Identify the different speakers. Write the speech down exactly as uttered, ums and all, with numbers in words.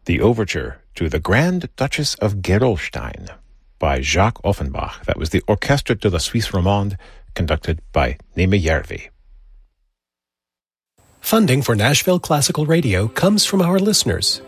Speaker 1: the overture to The Grand Duchess of Gerolstein by Jacques Offenbach. That was the Orchestre de la Suisse Romande, conducted by Neme Järvi.
Speaker 2: Funding for Nashville Classical Radio comes from our listeners